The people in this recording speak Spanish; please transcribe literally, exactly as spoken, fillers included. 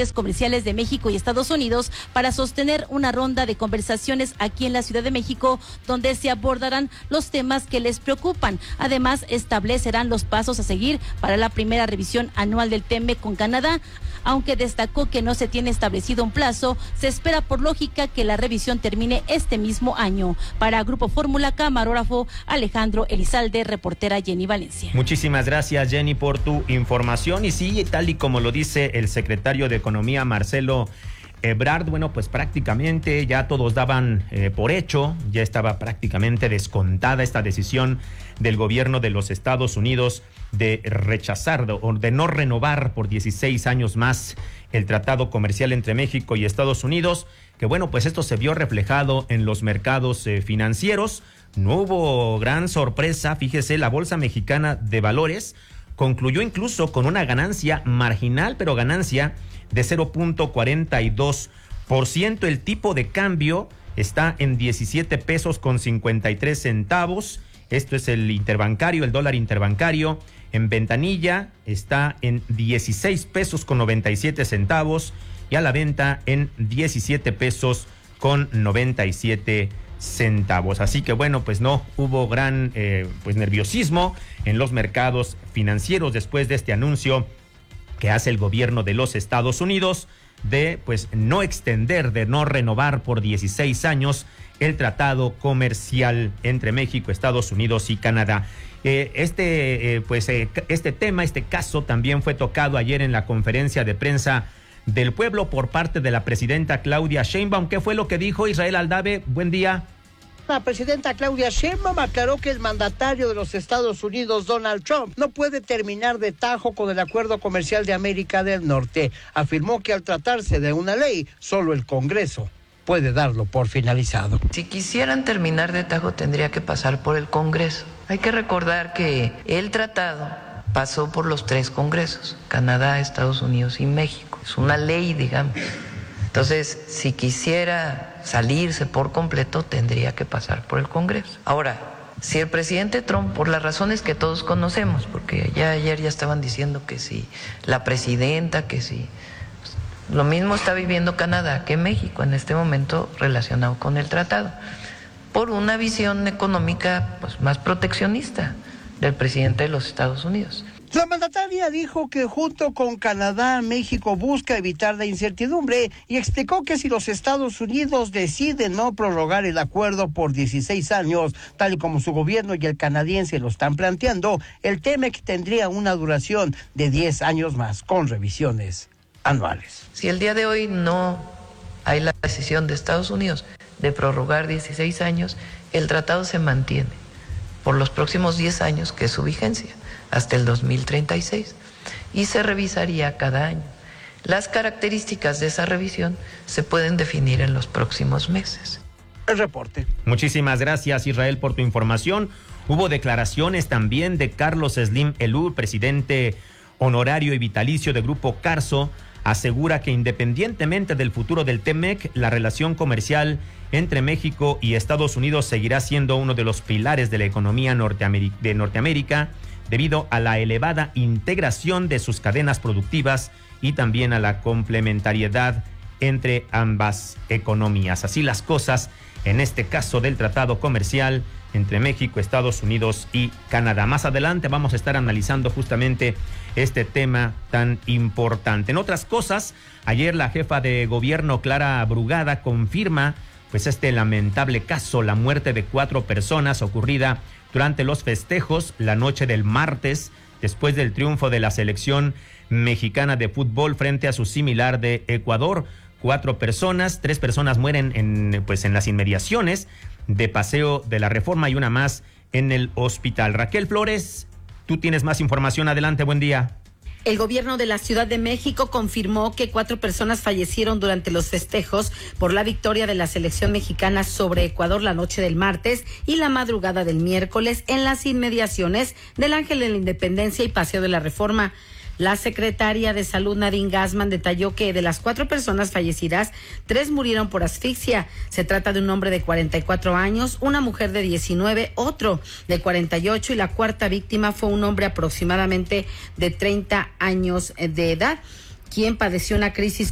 partes comerciales de México y Estados Unidos para sostener una ronda de conversaciones aquí en la Ciudad de México, donde se abordarán los temas que les preocupan. Además, establecerán los pasos a seguir para la primera revisión anual del T M E C con Canadá. Aunque destacó que no se tiene establecido un plazo, se espera por lógica que la revisión termine este mismo año. Para Grupo Fórmula, camarógrafo Alejandro Elizalde, reportera Jenny Valencia. Muchísimas gracias, Jenny, por tu información. Y sí, tal y como lo dice el secretario de Economía, Marcelo Ebrard, bueno, pues prácticamente ya todos daban eh, por hecho, ya estaba prácticamente descontada esta decisión del gobierno de los Estados Unidos de rechazar o de no renovar por dieciséis años más el tratado comercial entre México y Estados Unidos, que bueno, pues esto se vio reflejado en los mercados eh, financieros. No hubo gran sorpresa, fíjese, la Bolsa Mexicana de Valores concluyó incluso con una ganancia marginal, pero ganancia de cero punto cuarenta y dos por ciento. El tipo de cambio está en diecisiete pesos con cincuenta y tres centavos. Esto es el interbancario, el dólar interbancario. En ventanilla está en dieciséis pesos con noventa y siete centavos y a la venta en diecisiete pesos con noventa y siete centavos. Así que bueno, pues no hubo gran eh, pues nerviosismo en los mercados financieros después de este anuncio que hace el gobierno de los Estados Unidos de pues no extender, de no renovar por dieciséis años el tratado comercial entre México, Estados Unidos y Canadá. Eh, este eh, pues eh, este tema, este caso también fue tocado ayer en la conferencia de prensa del pueblo por parte de la presidenta Claudia Sheinbaum. ¿Qué fue lo que dijo Israel Aldave? Buen día. La presidenta Claudia Sheinbaum aclaró que el mandatario de los Estados Unidos, Donald Trump, no puede terminar de tajo con el Acuerdo Comercial de América del Norte. Afirmó que al tratarse de una ley, solo el Congreso puede darlo por finalizado. Si quisieran terminar de tajo, tendría que pasar por el Congreso. Hay que recordar que el tratado pasó por los tres Congresos, Canadá, Estados Unidos y México. Es una ley, digamos. Entonces, si quisiera salirse por completo, tendría que pasar por el Congreso. Ahora, si el presidente Trump, por las razones que todos conocemos, porque ya ayer ya estaban diciendo que si la presidenta, que si... Lo mismo está viviendo Canadá que México en este momento relacionado con el tratado, por una visión económica pues, más proteccionista del presidente de los Estados Unidos. La mandataria dijo que junto con Canadá, México busca evitar la incertidumbre y explicó que si los Estados Unidos deciden no prorrogar el acuerdo por dieciséis años, tal y como su gobierno y el canadiense lo están planteando, el T M E C tendría una duración de diez años más, con revisiones anuales. Si el día de hoy no hay la decisión de Estados Unidos de prorrogar dieciséis años, el tratado se mantiene por los próximos diez años, que es su vigencia, hasta el dos mil treinta y seis, y se revisaría cada año. Las características de esa revisión se pueden definir en los próximos meses. El reporte. Muchísimas gracias, Israel, por tu información. Hubo declaraciones también de Carlos Slim Elú, presidente honorario y vitalicio de Grupo Carso. Asegura que independientemente del futuro del T M E C, la relación comercial entre México y Estados Unidos seguirá siendo uno de los pilares de la economía norteameric- de Norteamérica, debido a la elevada integración de sus cadenas productivas y también a la complementariedad entre ambas economías. Así las cosas en este caso del tratado comercial entre México, Estados Unidos y Canadá. Más adelante vamos a estar analizando justamente este tema tan importante. En otras cosas, ayer la jefa de gobierno, Clara Brugada, confirma pues este lamentable caso, la muerte de cuatro personas ocurrida durante los festejos la noche del martes, después del triunfo de la selección mexicana de fútbol frente a su similar de Ecuador. Cuatro personas, tres personas mueren en, pues, en las inmediaciones de Paseo de la Reforma y una más en el hospital. Raquel Flores, tú tienes más información. Adelante, buen día. El gobierno de la Ciudad de México confirmó que cuatro personas fallecieron durante los festejos por la victoria de la selección mexicana sobre Ecuador la noche del martes y la madrugada del miércoles en las inmediaciones del Ángel de la Independencia y Paseo de la Reforma. La secretaria de Salud, Nadine Gassman, detalló que de las cuatro personas fallecidas, tres murieron por asfixia. Se trata de un hombre de cuarenta y cuatro años, una mujer de diecinueve, otro de cuarenta y ocho y la cuarta víctima fue un hombre aproximadamente de treinta años de edad, quien padeció una crisis